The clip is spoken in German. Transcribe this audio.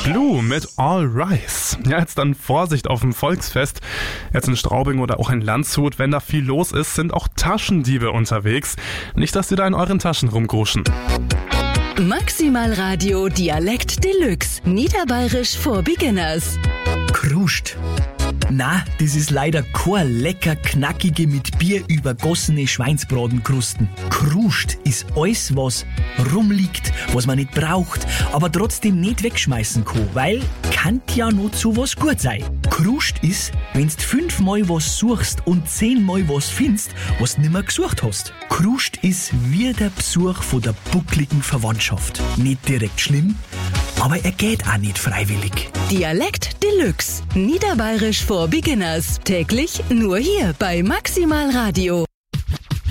Blue mit All Rise. Ja, jetzt dann Vorsicht auf dem Volksfest. Jetzt in Straubing oder auch in Landshut, wenn da viel los ist, sind auch Taschendiebe unterwegs. Nicht, dass die da in euren Taschen rumgruschen. Maximal Radio Dialekt Deluxe. Niederbayerisch for Beginners. Kruscht. Na, das ist leider kein lecker, knackige, mit Bier übergossene Schweinsbratenkrusten. Kruscht ist alles, was rumliegt, was man nicht braucht, aber trotzdem nicht wegschmeißen kann, weil kann ja noch zu was gut sein. Kruscht ist, wenn's 5-mal was suchst und 10-mal was findest, was nimmer gesucht hast. Kruscht ist wie der Besuch von der buckligen Verwandtschaft. Nicht direkt schlimm, aber er geht auch nicht freiwillig. Dialekt Deluxe. Niederbayerisch for Beginners. Täglich nur hier bei Maximal Radio.